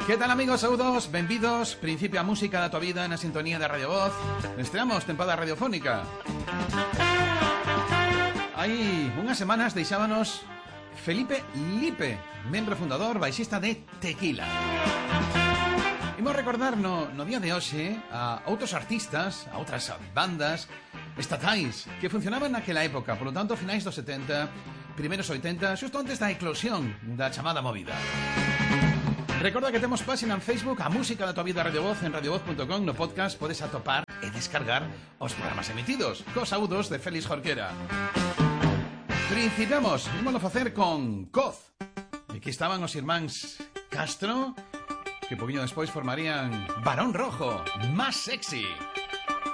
Que tal, amigos? Saúdos, benvidos. Principio a música da tua vida na sintonía da Radio Voz. Estreamos tempada radiofónica. Hai unhas semanas deixábanos Felipe Lipe, membro fundador, baixista de Tequila. Imos recordar no día de hoxe a outros artistas, a outras bandas estatais que funcionaban naquela época, polo tanto, finais dos 70, primeiros 80, xusto antes da eclosión da chamada movida. Recorda que temos página en Facebook, a música da tua vida Radio Voz, en radiovoz.com. No podcast podes atopar e descargar os programas emitidos, cos saúdos de Félix Jorquera. Principiamos, ímolo facer con Coz. E aquí estaban os irmáns Castro, que poquinho despois formarían Barón Rojo, Más Sexy.